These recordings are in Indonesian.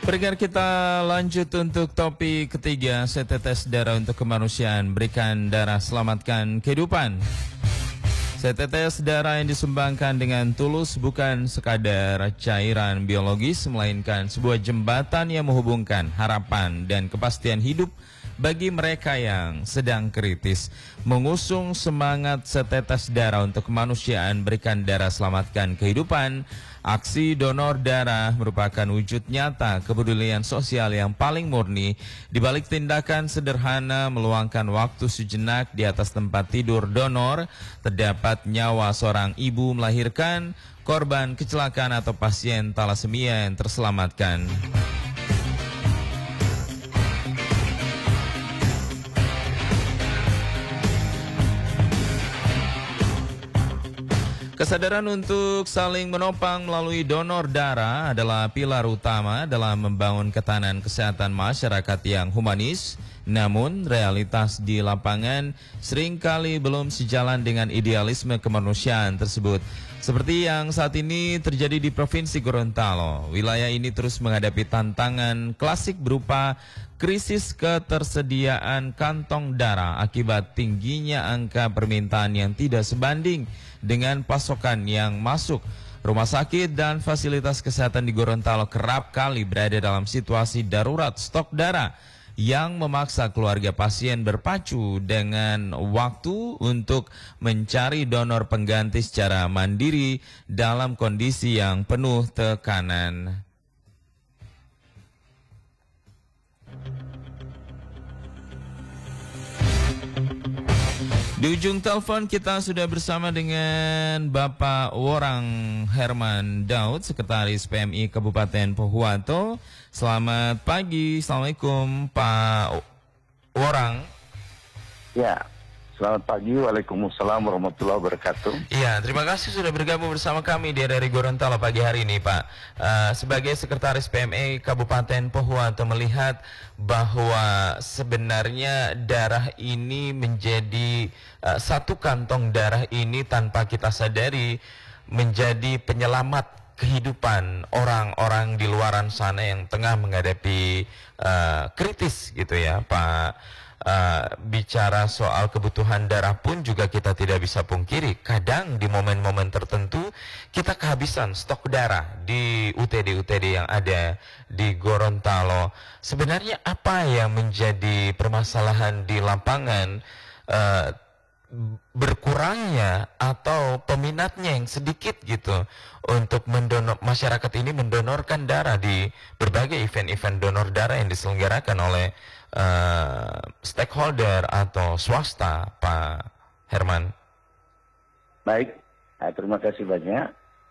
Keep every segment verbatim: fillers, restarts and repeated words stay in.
Pendengar, kita lanjut untuk topik ketiga, setetes darah untuk kemanusiaan, berikan darah selamatkan kehidupan. Setetes darah yang disumbangkan dengan tulus bukan sekadar cairan biologis, melainkan sebuah jembatan yang menghubungkan harapan dan kepastian hidup bagi mereka yang sedang kritis. Mengusung semangat setetes darah untuk kemanusiaan, berikan darah selamatkan kehidupan, aksi donor darah merupakan wujud nyata kepedulian sosial yang paling murni. Di balik tindakan sederhana meluangkan waktu sejenak di atas tempat tidur donor, terdapat nyawa seorang ibu melahirkan, korban kecelakaan atau pasien talasemia yang terselamatkan. Kesadaran untuk saling menopang melalui donor darah adalah pilar utama dalam membangun ketahanan kesehatan masyarakat yang humanis. Namun, realitas di lapangan seringkali belum sejalan dengan idealisme kemanusiaan tersebut. Seperti yang saat ini terjadi di Provinsi Gorontalo, wilayah ini terus menghadapi tantangan klasik berupa krisis ketersediaan kantong darah akibat tingginya angka permintaan yang tidak sebanding dengan pasokan yang masuk. Rumah sakit dan fasilitas kesehatan di Gorontalo kerap kali berada dalam situasi darurat stok darah yang memaksa keluarga pasien berpacu dengan waktu untuk mencari donor pengganti secara mandiri dalam kondisi yang penuh tekanan. Di ujung telepon kita sudah bersama dengan Bapak Worang Herman Daud, Sekretaris P M I Kabupaten Pohuwato. Selamat pagi, Assalamualaikum Pak Worang. Ya, selamat pagi, Waalaikumsalam warahmatullahi wabarakatuh. Iya, terima kasih sudah bergabung bersama kami di R R I Gorontalo pagi hari ini, Pak. Uh, sebagai Sekretaris P M I Kabupaten Pohuwato melihat bahwa sebenarnya darah ini menjadi uh, satu kantong darah ini tanpa kita sadari menjadi penyelamat kehidupan orang-orang di luaran sana yang tengah menghadapi uh, kritis gitu ya, Pak. Uh, bicara soal kebutuhan darah pun juga kita tidak bisa pungkiri. Kadang di momen-momen tertentu kita kehabisan stok darah di U T D-U T D yang ada di Gorontalo. Sebenarnya apa yang menjadi permasalahan di lapangan? Uh, berkurangnya atau peminatnya yang sedikit gitu untuk mendonor, masyarakat ini mendonorkan darah di berbagai event-event donor darah yang diselenggarakan oleh uh, stakeholder atau swasta, Pak Herman. Baik, nah, terima kasih banyak.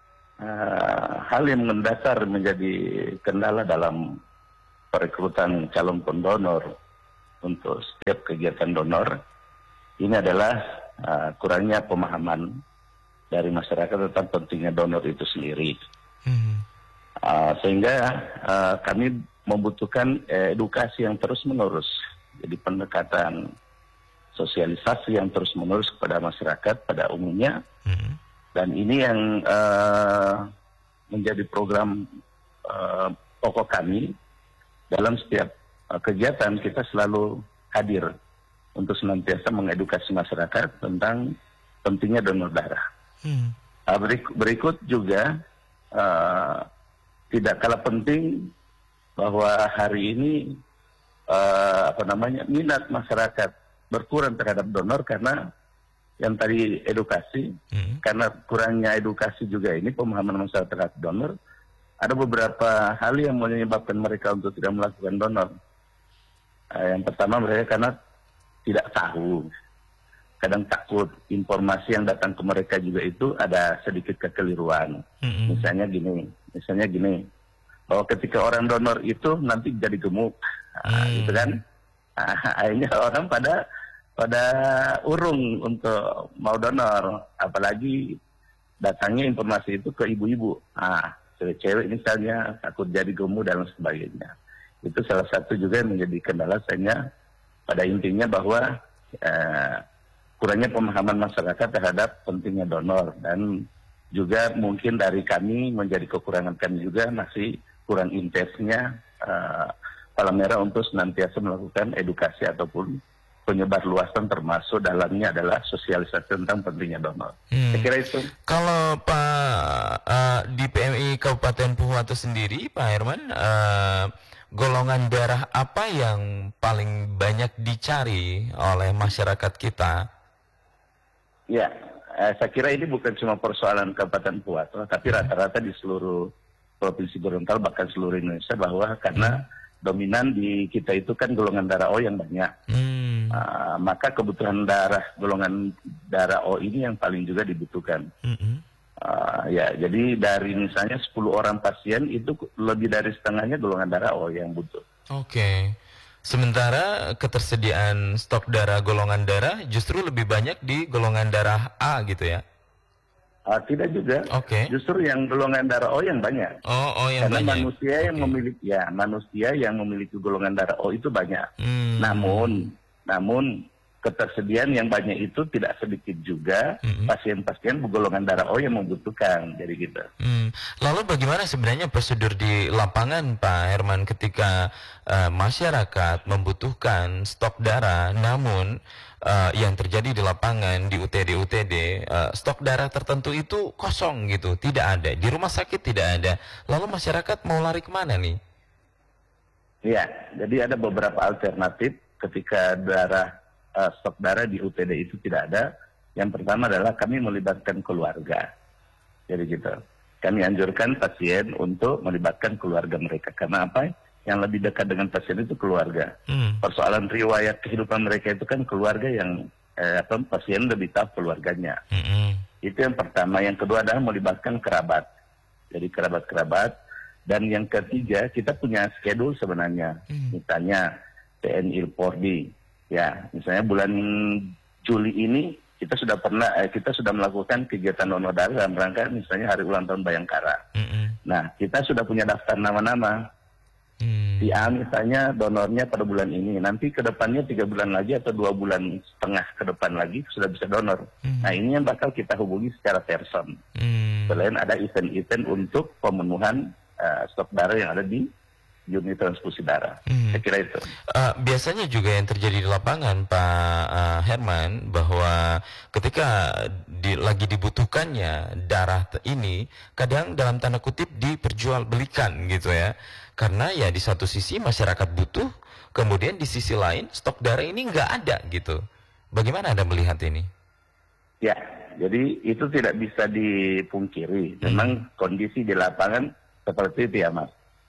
Uh, hal yang mendasar menjadi kendala dalam perekrutan calon pendonor untuk setiap kegiatan donor ini adalah uh, kurangnya pemahaman dari masyarakat tentang pentingnya donor itu sendiri. Hmm. Uh, sehingga uh, kami membutuhkan edukasi yang terus-menerus. Jadi pendekatan sosialisasi yang terus-menerus kepada masyarakat pada umumnya. Hmm. Dan ini yang uh, menjadi program uh, pokok kami. Dalam setiap uh, kegiatan kita selalu hadir untuk senantiasa mengedukasi masyarakat tentang pentingnya donor darah. Hmm. Uh, berikut, berikut juga uh, tidak kalah penting bahwa hari ini uh, apa namanya minat masyarakat berkurang terhadap donor karena yang tadi edukasi, hmm. karena kurangnya edukasi juga ini pemahaman masyarakat terhadap donor. Ada beberapa hal yang menyebabkan mereka untuk tidak melakukan donor. Uh, yang pertama mereka karena tidak tahu, kadang takut, informasi yang datang ke mereka juga itu ada sedikit kekeliruan. Mm-hmm. Misalnya gini, misalnya gini, bahwa ketika orang donor itu nanti jadi gemuk, nah, mm. gitu kan? Nah, akhirnya orang pada pada urung untuk mau donor, apalagi datangnya informasi itu ke ibu-ibu, ah cewek-cewek misalnya takut jadi gemuk dan sebagainya. Itu salah satu juga yang menjadi kendala saya. Pada intinya bahwa eh, kurangnya pemahaman masyarakat terhadap pentingnya donor dan juga mungkin dari kami menjadi kekurangan kami juga masih kurang intensnya uh, Palang Merah untuk senantiasa melakukan edukasi ataupun penyebar luasan, termasuk dalamnya adalah sosialisasi tentang pentingnya donor. Hmm. Saya kira itu. Kalau Pak uh, di P M I Kabupaten Pohuwato sendiri, Pak Herman, uh, golongan darah apa yang paling banyak dicari oleh masyarakat kita? Ya, eh, saya kira ini bukan cuma persoalan Kabupaten Pohuwato, tapi rata-rata di seluruh Provinsi Gorontalo, bahkan seluruh Indonesia, bahwa karena hmm. dominan di kita itu kan golongan darah O yang banyak. Hmm. Uh, maka kebutuhan darah, golongan darah O ini yang paling juga dibutuhkan. Hmm. Uh, ya, jadi dari misalnya sepuluh orang pasien itu lebih dari setengahnya golongan darah O yang butuh. Oke. Okay. Sementara ketersediaan stok darah golongan darah justru lebih banyak di golongan darah A gitu ya? Uh, tidak juga. Oke. Okay. Justru yang golongan darah O yang banyak. Oh, oh yang Karena banyak. manusia yang okay. memiliki ya manusia yang memiliki golongan darah O itu banyak. Hmm. Namun, namun ketersediaan yang banyak itu tidak sedikit juga hmm. pasien-pasien golongan darah O yang membutuhkan. Jadi gitu. Hmm. Lalu bagaimana sebenarnya prosedur di lapangan, Pak Herman, ketika uh, masyarakat membutuhkan stok darah, namun Uh, yang terjadi di lapangan di U T D-U T D, uh, stok darah tertentu itu kosong gitu, tidak ada. Di rumah sakit tidak ada. Lalu masyarakat mau lari kemana nih? Iya, jadi ada beberapa alternatif ketika darah uh, stok darah di U T D itu tidak ada. Yang pertama adalah kami melibatkan keluarga. Jadi gitu. Kami anjurkan pasien untuk melibatkan keluarga mereka. Karena apa? Yang lebih dekat dengan pasien itu keluarga. Hmm. Persoalan riwayat kehidupan mereka itu kan keluarga yang eh, apa, pasien lebih tahu keluarganya. Hmm. Itu yang pertama. Yang kedua adalah melibatkan kerabat. Jadi kerabat-kerabat. Dan yang ketiga, kita punya schedule sebenarnya. Hmm. Misalnya T N I Polri. Ya, misalnya bulan Juli ini kita sudah pernah eh, kita sudah melakukan kegiatan donor darah dalam rangka misalnya hari ulang tahun Bayangkara. Hmm. Nah, kita sudah punya daftar nama-nama. Hmm. Si A misalnya donornya pada bulan ini, nanti ke depannya tiga bulan lagi atau dua bulan setengah ke depan lagi sudah bisa donor. Hmm. Nah ini yang bakal kita hubungi secara person. Hmm. Selain ada event-event untuk pemenuhan uh, stok darah yang ada di unit transfusi darah. Hmm. Saya kira itu. Uh, biasanya juga yang terjadi di lapangan, Pak uh, Herman, bahwa ketika di, lagi dibutuhkannya darah ini, kadang dalam tanda kutip diperjualbelikan gitu ya. Karena ya di satu sisi masyarakat butuh, kemudian di sisi lain stok darah ini nggak ada gitu. Bagaimana Anda melihat ini? Ya, jadi itu tidak bisa dipungkiri. Memang hmm. kondisi di lapangan seperti itu ya Mas.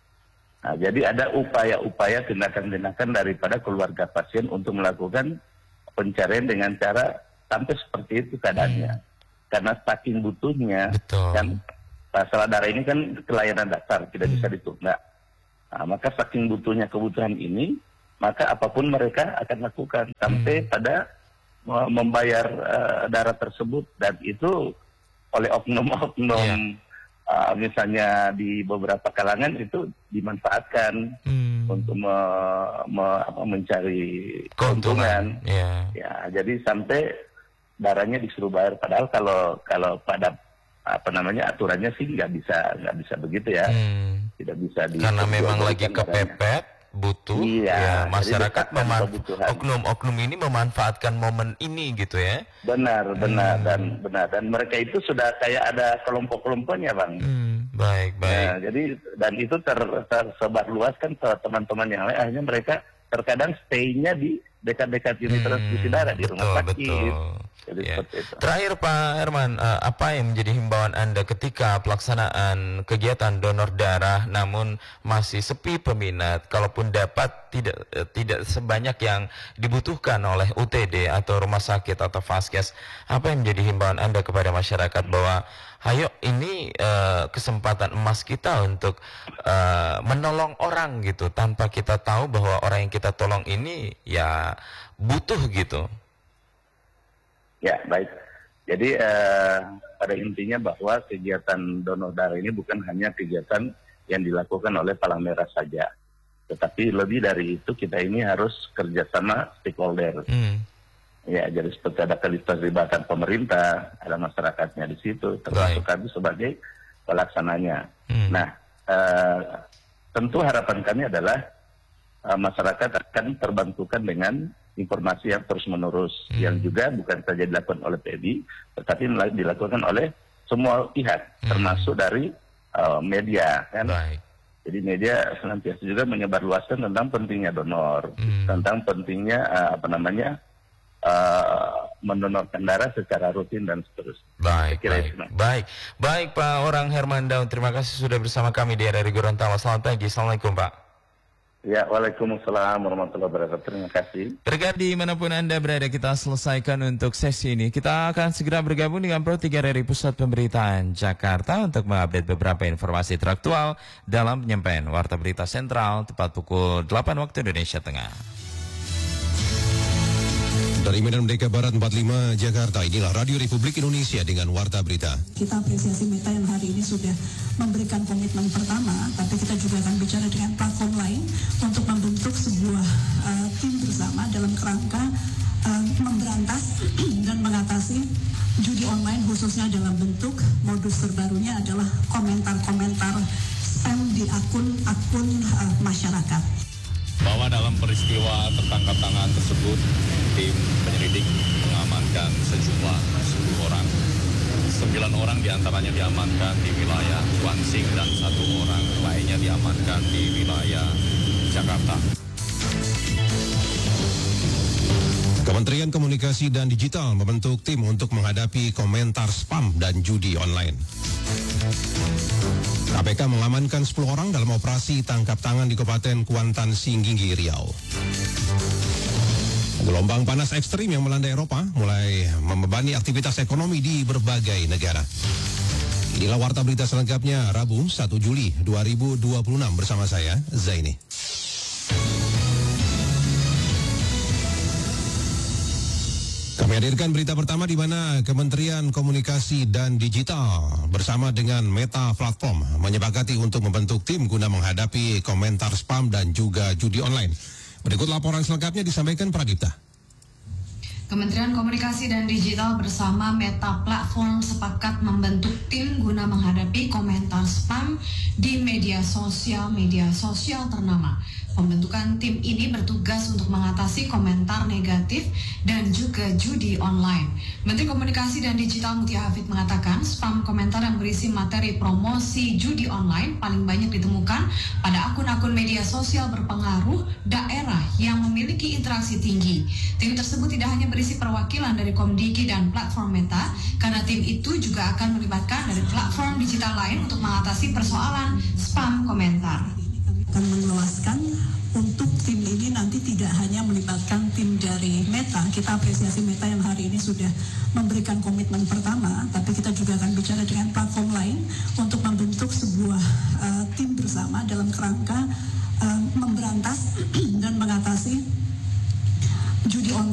Nah, jadi ada upaya-upaya tindakan-tindakan daripada keluarga pasien untuk melakukan pencarian dengan cara sampai seperti itu keadaannya. Hmm. Karena saking butuhnya, betul. Kan masalah darah ini kan pelayanan dasar, tidak hmm. bisa ditunda. Nah, maka saking butuhnya kebutuhan ini, maka apapun mereka akan lakukan sampai hmm. pada membayar uh, darah tersebut, dan itu oleh oknum-oknum yeah. uh, misalnya di beberapa kalangan itu dimanfaatkan hmm. untuk me, me, apa, mencari keuntungan. Yeah. Ya, jadi sampai darahnya disuruh bayar, padahal kalau kalau pada apa namanya aturannya sih nggak bisa nggak bisa begitu ya. Hmm. Tidak bisa di karena memang lagi kepepet butuh iya, ya masyarakat memanfaatkan oknum-oknum ini memanfaatkan momen ini gitu ya. Benar benar hmm. dan benar dan mereka itu sudah kayak ada kelompok-kelompoknya Bang. Hmm, baik baik. Nah, jadi dan itu ter, tersebar luas kan ke teman-teman yang lain, akhirnya mereka terkadang stay-nya di dekat-dekat unit transfusi darah di rumah sakit. Betul. Jadi ya. Terakhir Pak Herman, uh, apa yang menjadi himbauan Anda ketika pelaksanaan kegiatan donor darah namun masih sepi peminat, kalaupun dapat tidak uh, tidak sebanyak yang dibutuhkan oleh U T D atau rumah sakit atau vaskes, apa yang menjadi himbauan Anda kepada masyarakat bahwa ayo ini uh, kesempatan emas kita untuk uh, menolong orang gitu tanpa kita tahu bahwa orang yang kita tolong ini ya butuh gitu. Ya, baik. Jadi eh, pada intinya bahwa kegiatan donor darah ini bukan hanya kegiatan yang dilakukan oleh Palang Merah saja. Tetapi lebih dari itu kita ini harus kerjasama stakeholder. Hmm. Ya, jadi seperti ada keterlibatan pemerintah, ada masyarakatnya di situ, termasuk kami sebagai pelaksananya. Hmm. Nah, eh, tentu harapan kami adalah uh, masyarakat akan terbantukan dengan informasi yang terus-menerus, hmm. yang juga bukan saja dilakukan oleh P E D I, tetapi dilakukan oleh semua pihak, hmm. termasuk dari uh, media, kan? Baik. Jadi media senantiasa juga menyebarluaskan tentang pentingnya donor, hmm. tentang pentingnya uh, apa namanya uh, mendonorkan darah secara rutin dan seterusnya. Baik, baik, baik, baik Pak Orang Hermandaun, terima kasih sudah bersama kami di R R I Gorontalo. Selamat pagi, assalamualaikum Pak. Ya, waalaikumsalam warahmatullahi wabarakatuh. Terima kasih. Terkait dimanapun Anda berada, kita selesaikan untuk sesi ini. Kita akan segera bergabung dengan Pro tiga R R I Pusat Pemberitaan Jakarta untuk mengupdate beberapa informasi teraktual dalam penyampaian Warta Berita Sentral tepat pukul delapan waktu Indonesia Tengah. Dari Medan Merdeka Barat empat puluh lima Jakarta, inilah Radio Republik Indonesia dengan Warta Berita. Kita apresiasi Meta yang hari ini sudah memberikan komitmen pertama, tapi kita juga akan bicara dengan platform lain untuk membentuk sebuah uh, tim bersama dalam kerangka uh, memberantas dan mengatasi judi online, khususnya dalam bentuk modus terbarunya adalah komentar-komentar spam di akun-akun uh, masyarakat. Bahwa dalam peristiwa tertangkap tangan tersebut, tim penyelidik mengamankan sejumlah sepuluh orang. Sembilan orang diantaranya diamankan di wilayah Kuansing dan satu orang lainnya diamankan di wilayah Jakarta. Kementerian Komunikasi dan Digital membentuk tim untuk menghadapi komentar spam dan judi online. K P K mengamankan sepuluh orang dalam operasi tangkap tangan di Kabupaten Kuantan, Singginggi, Riau. Gelombang panas ekstrim yang melanda Eropa mulai membebani aktivitas ekonomi di berbagai negara. Inilah Warta Berita selengkapnya Rabu satu Juli dua ribu dua puluh enam bersama saya, Zaini. Kami hadirkan berita pertama di mana Kementerian Komunikasi dan Digital bersama dengan Meta Platform menyepakati untuk membentuk tim guna menghadapi komentar spam dan juga judi online. Berikut laporan selengkapnya disampaikan Pradipta. Kementerian Komunikasi dan Digital bersama Meta Platform sepakat membentuk tim guna menghadapi komentar spam di media sosial media sosial ternama. Pembentukan tim ini bertugas untuk mengatasi komentar negatif dan juga judi online. Menteri Komunikasi dan Digital Mutia Hafid mengatakan spam komentar yang berisi materi promosi judi online paling banyak ditemukan pada akun-akun media sosial berpengaruh daerah yang memiliki interaksi tinggi. Tim tersebut tidak hanya berisi perwakilan dari Komdigi dan platform Meta, karena tim itu juga akan melibatkan dari platform digital lain untuk mengatasi persoalan spam komentar. Akan meluaskan untuk tim ini nanti tidak hanya melibatkan tim dari Meta. Kita apresiasi Meta yang hari ini sudah memberikan komitmen pertama, tapi kita juga akan bicara dengan platform lain untuk membentuk sebuah uh, tim bersama dalam kerangka uh, memberantas dan mengatasi judi online.